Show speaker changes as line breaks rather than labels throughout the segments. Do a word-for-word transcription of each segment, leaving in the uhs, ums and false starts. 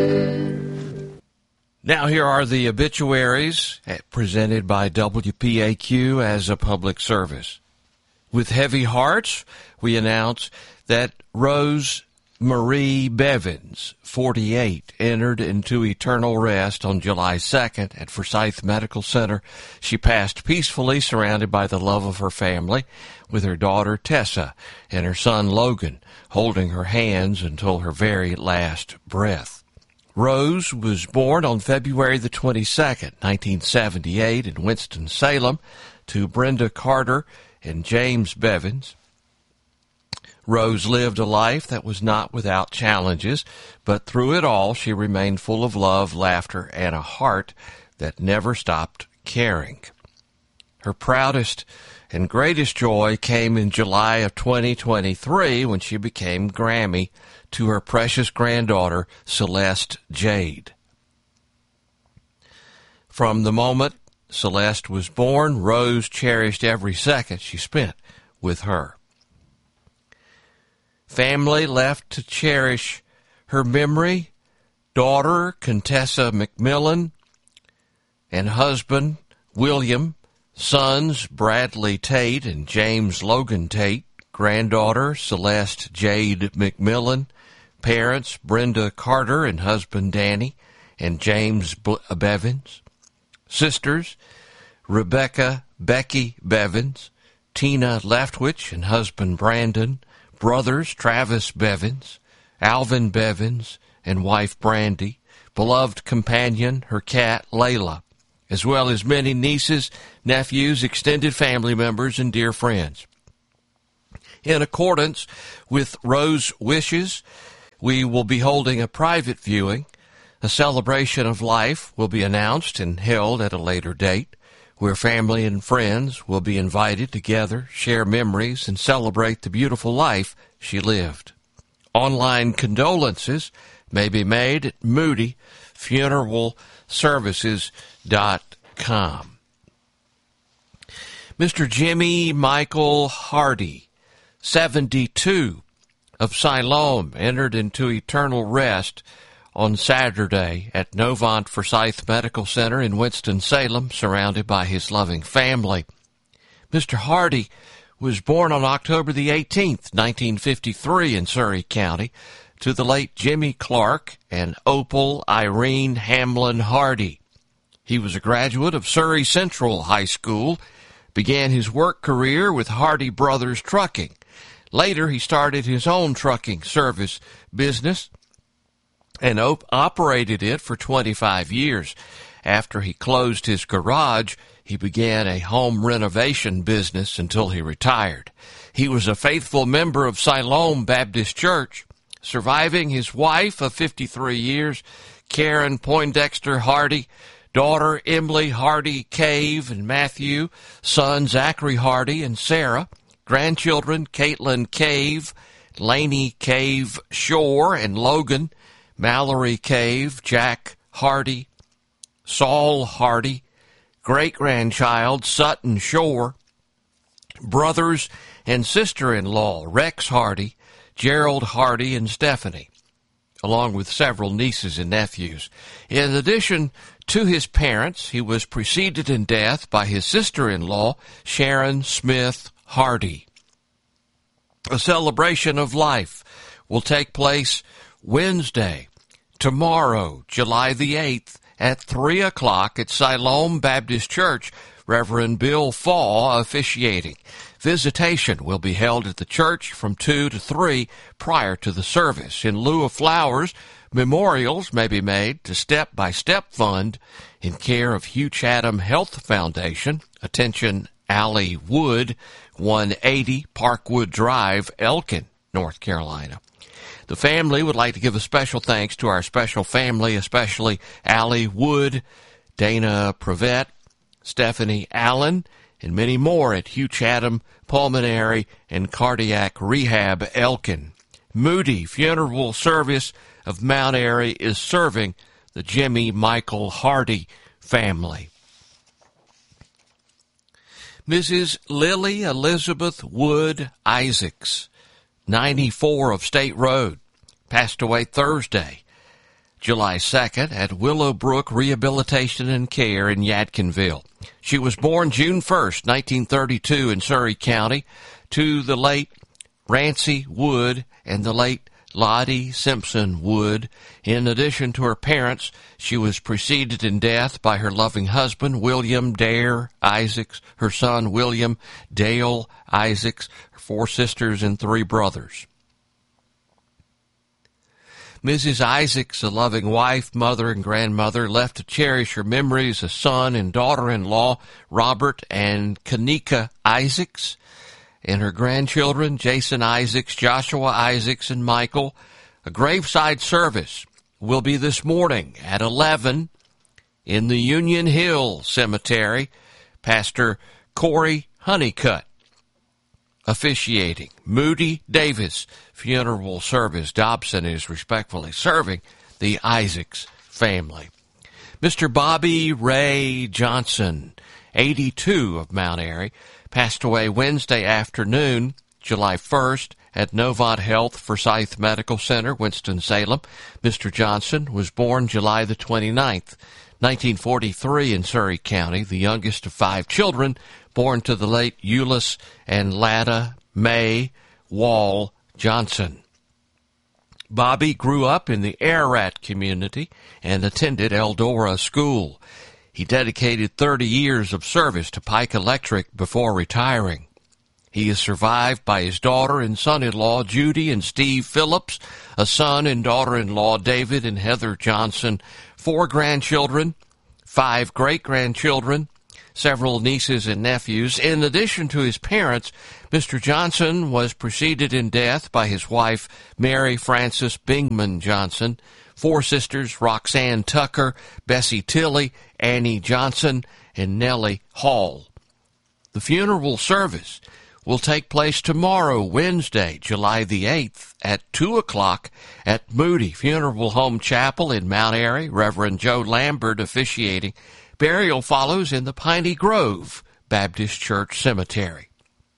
Now here are the obituaries presented by W P A Q as a public service. With heavy hearts, we announce that Rose Marie Bevins, forty-eight, entered into eternal rest on July second at Forsyth Medical Center. She passed peacefully, surrounded by the love of her family, with her daughter Tessa and her son Logan holding her hands until her very last breath. Rose was born on February the twenty-second, nineteen seventy-eight, in Winston-Salem to Brenda Carter and James Bevins. Rose lived a life that was not without challenges, but through it all she remained full of love, laughter, and a heart that never stopped caring. Her proudest and greatest joy came in July of twenty twenty-three when she became Grammy to her precious granddaughter, Celeste Jade. From the moment Celeste was born, Rose cherished every second she spent with her. Family left to cherish her memory: daughter Contessa McMillan and husband William, sons Bradley Tate and James Logan Tate, granddaughter Celeste Jade McMillan, parents Brenda Carter and husband Danny and James Bevins, sisters Rebecca Becky Bevins, Tina Leftwich and husband Brandon, brothers Travis Bevins, Alvin Bevins and wife Brandy, beloved companion, her cat Layla, as well as many nieces, nephews, extended family members, and dear friends. In accordance with Rose's wishes, we will be holding a private viewing. A celebration of life will be announced and held at a later date, where family and friends will be invited to gather, share memories, and celebrate the beautiful life she lived. Online condolences may be made at moody funeral services dot com. Mister Jimmy Michael Hardy, seventy-two, of Siloam, entered into eternal rest on Saturday at Novant Forsyth Medical Center in Winston-Salem, surrounded by his loving family. Mister Hardy was born on October the eighteenth, nineteen fifty-three, in Surry County, to the late Jimmy Clark and Opal Irene Hamlin Hardy. He was a graduate of Surry Central High School, began his work career with Hardy Brothers Trucking. Later, he started his own trucking service business and op- operated it for twenty-five years. After he closed his garage, he began a home renovation business until he retired. He was a faithful member of Siloam Baptist Church, surviving his wife of fifty-three years, Karen Poindexter Hardy, daughter Emily Hardy Cave and Matthew, son Zachary Hardy and Sarah, grandchildren Caitlin Cave, Laney Cave Shore and Logan, Mallory Cave, Jack Hardy, Saul Hardy, great-grandchild Sutton Shore, brothers and sister-in-law Rex Hardy, Gerald Hardy, and Stephanie, along with several nieces and nephews. In addition to his parents, he was preceded in death by his sister-in-law, Sharon Smith Hardy. A celebration of life will take place Wednesday, tomorrow, July the eighth, at three o'clock at Siloam Baptist Church, Reverend Bill Faw officiating. Visitation will be held at the church from two to three prior to the service. In lieu of flowers, memorials may be made to Step by Step Fund in care of Hugh Chatham Health Foundation. Attention, Allie Wood, one eighty Parkwood Drive, Elkin, North Carolina. The family would like to give a special thanks to our special family, especially Allie Wood, Dana Prevette, Stephanie Allen, and many more at Hugh Chatham Pulmonary and Cardiac Rehab, Elkin. Moody Funeral Service of Mount Airy is serving the Jimmy Michael Hardy family. Missus Lily Elizabeth Wood Isaacs, ninety-four of State Road, passed away Thursday. July second, at Willowbrook Rehabilitation and Care in Yadkinville. She was born June first, nineteen thirty-two, in Surry County, to the late Rancy Wood and the late Lottie Simpson Wood. In addition to her parents, she was preceded in death by her loving husband, William Dare Isaacs, her son, William Dale Isaacs, her four sisters, and three brothers. Missus Isaacs, a loving wife, mother, and grandmother, left to cherish her memories a son and daughter-in-law, Robert and Kanika Isaacs, and her grandchildren, Jason Isaacs, Joshua Isaacs, and Michael. A graveside service will be this morning at eleven in the Union Hill Cemetery. Pastor Corey Honeycutt officiating. Moody Davis funeral service. Dobson is respectfully serving the Isaacs family. Mister Bobby Ray Johnson, eighty-two, of Mount Airy, passed away Wednesday afternoon, July first, at Novant Health Forsyth Medical Center, Winston-Salem. Mister Johnson was born July the twenty-ninth, nineteen forty-three, in Surry County, the youngest of five children, born to the late Euless and Lada May Wall Johnson. Bobby grew up in the Ararat community and attended Eldora School. He dedicated thirty years of service to Pike Electric before retiring. He is survived by his daughter and son-in-law, Judy and Steve Phillips, a son and daughter-in-law, David and Heather Johnson, four grandchildren, five great-grandchildren, several nieces and nephews. In addition to his parents, Mister Johnson was preceded in death by his wife, Mary Frances Bingman Johnson, four sisters, Roxanne Tucker, Bessie Tilley, Annie Johnson, and Nellie Hall. The funeral service will take place tomorrow, Wednesday, July the eighth, at two o'clock at Moody Funeral Home Chapel in Mount Airy. Reverend Joe Lambert officiating. Burial follows in the Piney Grove Baptist Church Cemetery.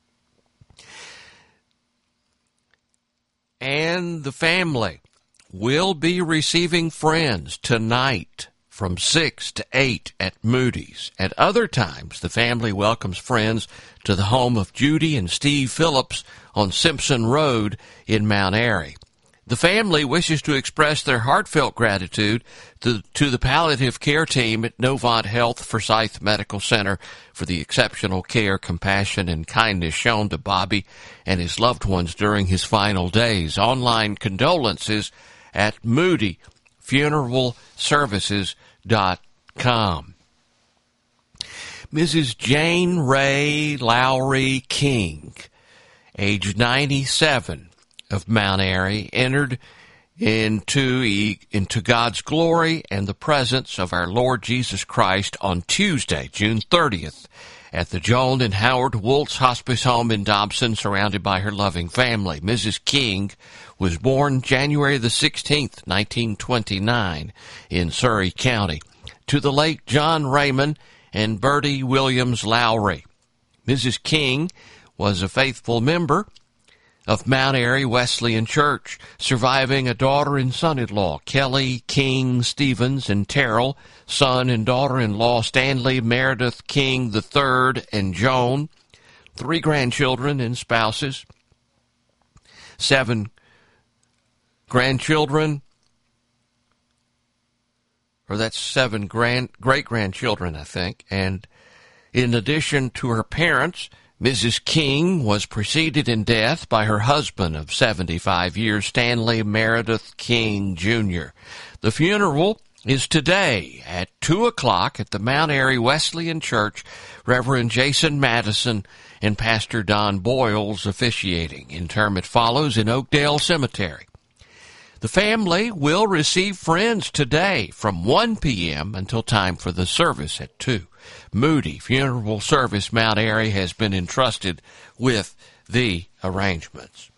And the family will be receiving friends tonight from six to eight at Moody's. At other times, the family welcomes friends to the home of Judy and Steve Phillips on Simpson Road in Mount Airy. The family wishes to express their heartfelt gratitude to, to the palliative care team at Novant Health Forsyth Medical Center for the exceptional care, compassion, and kindness shown to Bobby and his loved ones during his final days. Online condolences at moody funeral services dot com. Missus Jane Ray Lowry King, age ninety-seven, of Mount Airy, entered into, into God's glory and the presence of our Lord Jesus Christ on Tuesday, June thirtieth, at the Joan and Howard Woltz Hospice Home in Dobson, surrounded by her loving family. Missus King was born January the sixteenth, nineteen twenty-nine, in Surry County, to the late John Raymond and Bertie Williams Lowry. Missus King was a faithful member of Mount Airy Wesleyan Church, surviving a daughter and son-in-law, Kelly King Stevens and Terrell, son and daughter-in-law, Stanley Meredith King the third and Joan, three grandchildren and spouses, seven grandchildren, or that's seven grand great-grandchildren, I think, and in addition to her parents, Missus King was preceded in death by her husband of seventy-five years, Stanley Meredith King, Junior The funeral is today at two o'clock at the Mount Airy Wesleyan Church. Reverend Jason Madison and Pastor Don Boyles officiating. Interment follows in Oakdale Cemetery. The family will receive friends today from one p.m. until time for the service at two. Moody Funeral Service Mount Airy has been entrusted with the arrangements.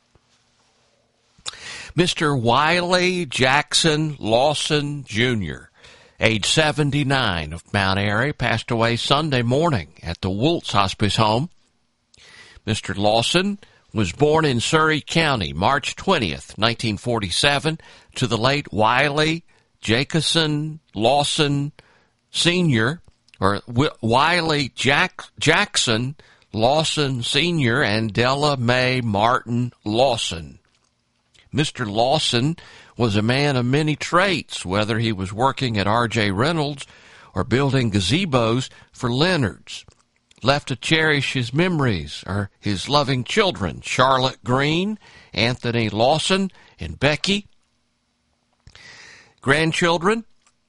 Mister Wiley Jackson Lawson, Junior, age seventy-nine, of Mount Airy, passed away Sunday morning at the Woltz Hospice Home. Mister Lawson was born in Surry County, March twentieth, nineteen forty-seven, to the late Wiley Jacobson Lawson Senior, or Wiley Jack, Jackson Lawson Senior, and Della Mae Martin Lawson. Mister Lawson was a man of many traits, whether he was working at R J Reynolds or building gazebos for Leonard's. Left to cherish his memories are his loving children, Charlotte Green, Anthony Lawson, and Becky. Grandchildren,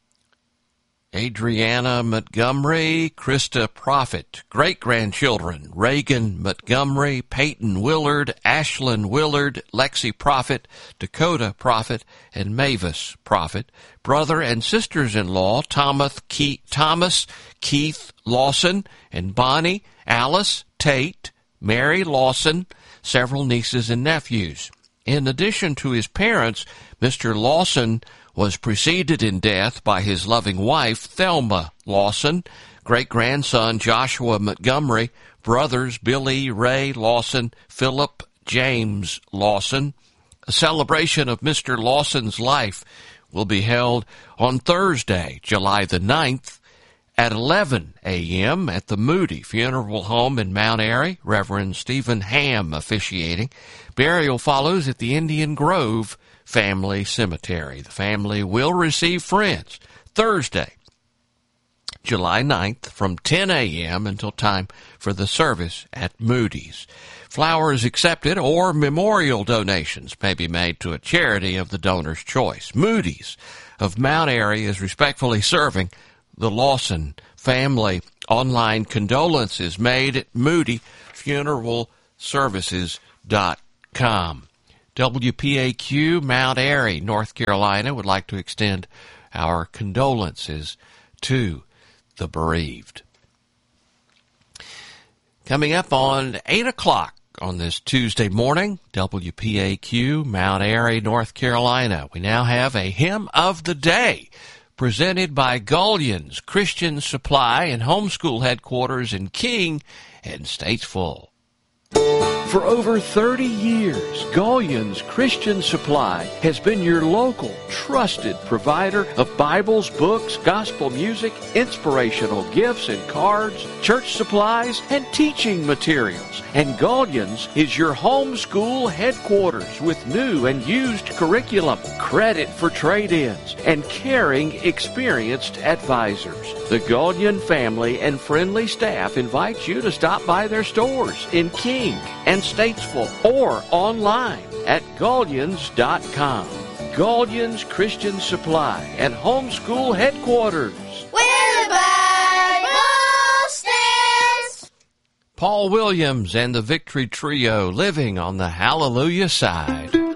Adriana Montgomery, Krista Prophet. Great-grandchildren, Reagan Montgomery, Peyton Willard, Ashlyn Willard, Lexi Prophet, Dakota Prophet, and Mavis Prophet. Brother and sisters-in-law, Thomas Keith, Thomas Keith Lawson and Bonnie Alice Tate, Mary Lawson, several nieces and nephews. In addition to his parents, Mister Lawson was preceded in death by his loving wife, Thelma Lawson, great-grandson Joshua Montgomery, brothers Billy Ray Lawson, Philip James Lawson. A celebration of Mister Lawson's life will be held on Thursday, July the ninth, at eleven a.m. at the Moody Funeral Home in Mount Airy, Reverend Stephen Ham officiating. Burial follows at the Indian Grove Family Cemetery. The family will receive friends Thursday, July ninth, from ten a.m. until time for the service at Moody's. Flowers accepted or memorial donations may be made to a charity of the donor's choice. Moody's of Mount Airy is respectfully serving the Lawson family. Online condolences made at moody funeral services dot com. W P A Q Mount Airy, North Carolina, would like to extend our condolences to the bereaved. Coming up on eight o'clock on this Tuesday morning, W P A Q Mount Airy, North Carolina, we now have a Hymn of the Day presented by Gullion's Christian Supply and Homeschool Headquarters in King and Statesville.
For over thirty years, Gullion's Christian Supply has been your local, trusted provider of Bibles, books, gospel music, inspirational gifts and cards, church supplies, and teaching materials. And Gullion's is your homeschool headquarters with new and used curriculum, credit for trade-ins, and caring, experienced advisors. The Gullion family and friendly staff invite you to stop by their stores in King and Statesville or online at Gullions dot com. Gullion's Christian Supply and Homeschool Headquarters.
Where the Bible stands.
Paul Williams and the Victory Trio, Living on the Hallelujah Side.